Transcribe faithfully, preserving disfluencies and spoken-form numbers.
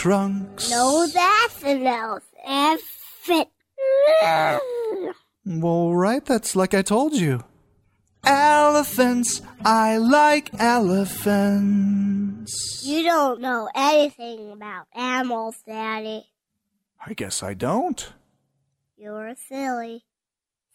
trunks. No, that's an elephant. Well, right, that's like I told you. Elephants, I like elephants. You don't know anything about animals, Daddy. I guess I don't. You're silly.